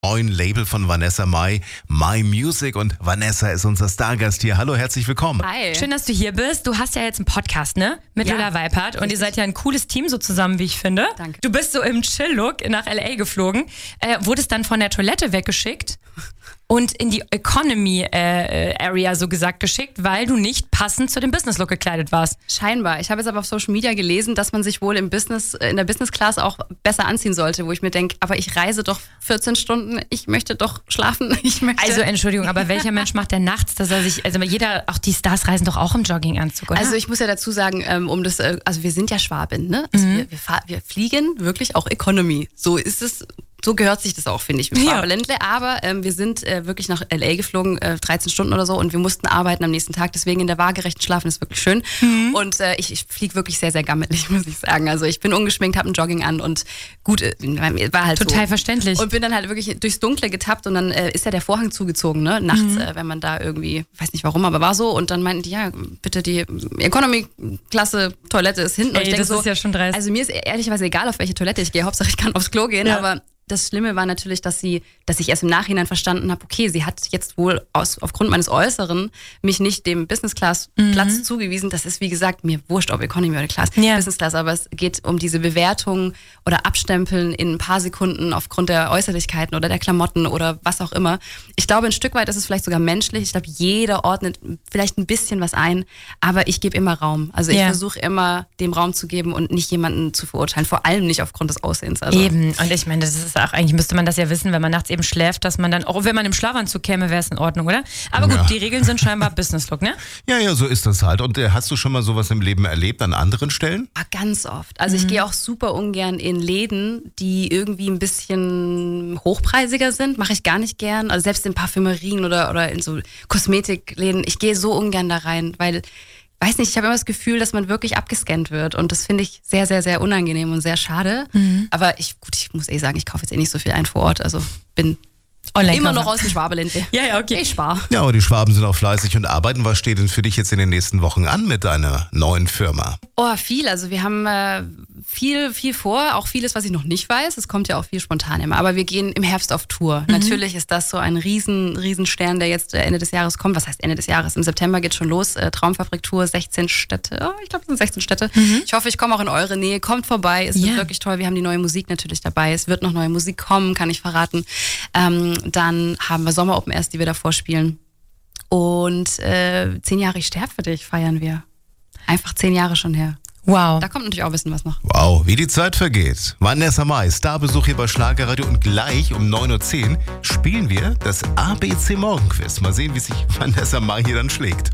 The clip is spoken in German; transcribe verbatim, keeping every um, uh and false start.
Neuen Label von Vanessa Mai, My Music, und Vanessa ist unser Stargast hier. Hallo, herzlich willkommen. Hi. Schön, dass du hier bist. Du hast ja jetzt einen Podcast, ne? Mit Ja, Lola Weipert. Und ihr seid ja ein cooles Team so zusammen, wie ich finde. Danke. Du bist so im Chill-Look nach L A geflogen, äh, wurdest dann von der Toilette weggeschickt und in die Economy-Area so gesagt geschickt, weil du nicht passend zu dem Business-Look gekleidet warst. Scheinbar. Ich habe jetzt aber auf Social Media gelesen, dass man sich wohl im Business, in der Business Class auch besser anziehen sollte, wo ich mir denke, aber ich reise doch vierzehn Stunden, ich möchte doch schlafen. Ich möchte Also Entschuldigung, aber welcher Mensch macht denn nachts, dass er sich, also jeder, auch die Stars reisen doch auch im Jogginganzug, oder? Also ich muss ja dazu sagen, ähm, um das, äh, also wir sind ja Schwaben, ne? Also Mhm. wir, wir, fahr, wir fliegen wirklich auch Economy. So ist es. So gehört sich das auch, finde ich, mit Ja. Schwabeländle. Aber ähm, wir sind äh, wirklich nach L A geflogen, äh, dreizehn Stunden oder so, und wir mussten arbeiten am nächsten Tag. Deswegen in der waagerechten Schlafen ist wirklich schön. Mhm. Und äh, ich, ich fliege wirklich sehr, sehr gammelig, muss ich sagen. Also ich bin ungeschminkt, habe ein Jogging an und gut, äh, war halt Total so. verständlich. Und bin dann halt wirklich durchs Dunkle getappt und dann äh, ist ja der Vorhang zugezogen, ne? Nachts, Mhm. äh, wenn man da irgendwie, weiß nicht warum, aber war so. Und dann meinten die, ja, bitte die Economy-Klasse Toilette ist hinten. Und Ey, ich denk das so, ist ja schon dreist. also mir ist ehrlicherweise egal, auf welche Toilette ich gehe. Hauptsache ich kann aufs Klo gehen, Ja. aber das Schlimme war natürlich, dass sie, dass ich erst im Nachhinein verstanden habe, okay, sie hat jetzt wohl aus, aufgrund meines Äußeren mich nicht dem Business Class Platz zugewiesen. Das ist, wie gesagt, mir wurscht, ob Economy oder Class, Ja. Business Class, aber es geht um diese Bewertung oder Abstempeln in ein paar Sekunden aufgrund der Äußerlichkeiten oder der Klamotten oder was auch immer. Ich glaube, ein Stück weit ist es vielleicht sogar menschlich. Ich glaube, jeder ordnet vielleicht ein bisschen was ein, aber ich gebe immer Raum. Also ich Ja. versuche immer, dem Raum zu geben und nicht jemanden zu verurteilen, vor allem nicht aufgrund des Aussehens. Also Eben, und ich meine, das ist auch, eigentlich müsste man das ja wissen, wenn man nachts eben schläft, dass man dann, auch wenn man im Schlafanzug käme, wäre es in Ordnung, oder? Aber gut, Ja. die Regeln sind scheinbar Business-Look, ne? Ja, ja, so ist das halt. Und äh, hast du schon mal sowas im Leben erlebt an anderen Stellen? Ah, ganz oft. Also ich gehe auch super ungern in Läden, die irgendwie ein bisschen hochpreisiger sind. Mache ich gar nicht gern. Also selbst in Parfümerien oder, oder in so Kosmetikläden. Ich gehe so ungern da rein, weil, weiß nicht, ich habe immer das Gefühl, dass man wirklich abgescannt wird. Und das finde ich sehr, sehr, sehr unangenehm und sehr schade. Aber ich, gut, ich muss eh sagen, ich kaufe jetzt eh nicht so viel ein vor Ort. Also bin Online immer noch aus dem Schwabeländle. Ja, ja, okay. Ich spare. Ja, aber die Schwaben sind auch fleißig und arbeiten. Was steht denn für dich jetzt in den nächsten Wochen an mit deiner neuen Firma? Oh, viel. Also wir haben äh, viel, viel vor. Auch vieles, was ich noch nicht weiß. Es kommt ja auch viel spontan immer. Aber wir gehen im Herbst auf Tour. Mhm. Natürlich ist das so ein riesen, riesen Stern, der jetzt Ende des Jahres kommt. Was heißt Ende des Jahres? Im September geht schon los. Äh, Traumfabrik-Tour, sechzehn Städte. Oh, ich glaube, es sind sechzehn Städte. Ich hoffe, ich komme auch in eure Nähe. Kommt vorbei. Es Mhm. Ja. wird wirklich toll. Wir haben die neue Musik natürlich dabei. Es wird noch neue Musik kommen, kann ich verraten. Ähm, dann haben wir Sommer Open Airs, die wir davor spielen. Und äh, zehn Jahre Ich sterb für dich feiern wir. Einfach zehn Jahre schon her. Wow. Da kommt natürlich auch ein bisschen was noch. Wow, wie die Zeit vergeht. Vanessa Mai, Starbesuch hier bei Schlagerradio, und gleich um neun Uhr zehn spielen wir das A B C Morgenquiz. Mal sehen, wie sich Vanessa Mai hier dann schlägt.